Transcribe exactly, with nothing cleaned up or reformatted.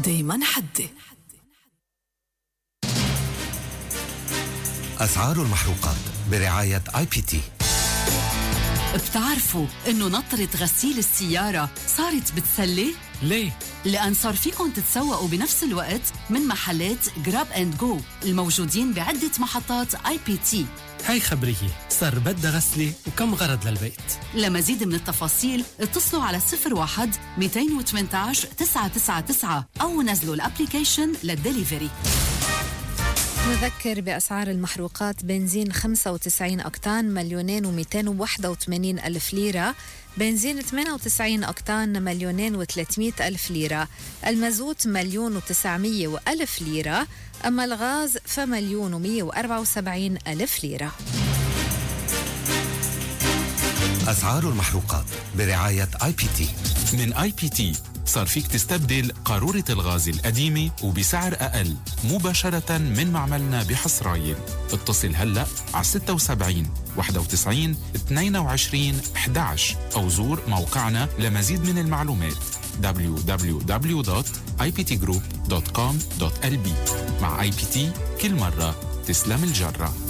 دايما حدي. أسعار المحروقات برعاية آي بي تي. بتعرفوا إنه نطرة غسيل السيارة صارت بتسلي؟ ليه؟ لأن صار فيكم تتسوقوا بنفس الوقت من محلات جراب اند جو الموجودين بعدة محطات آي بي تي. هاي خبرية، صار بدها غسلة وكم غرض للبيت. لمزيد من التفاصيل اتصلوا على صفر واحد مئتين وثمانية عشر تسعة تسعة تسعة أو نزلوا الابليكيشن للدليفري. نذكر بأسعار المحروقات: بنزين خمسة وتسعين أكتان مليونين ومئتين وواحد وثمانين ألف ليرة، بنزين ثمانية وتسعين أكتان مليونين وثلاثمئة ألف ليرة، المازوت مليون وتسعمية وألف ليرة، أما الغاز فمليون ومئة وأربعة وسبعين ألف ليرة. أسعار المحروقات برعاية آي بي تي. من آي بي تي صار فيك تستبدل قارورة الغاز القديمة وبسعر أقل مباشرة من معملنا بحصرايل. اتصل هلأ على ستة وسبعين واحد وتسعين اثنين وعشرين أحد عشر أو زور موقعنا لمزيد من المعلومات دبليو دبليو دبليو دوت آي بي تي جروب دوت كوم دوت إل بي. مع آي بي تي كل مرة تسلم الجرة.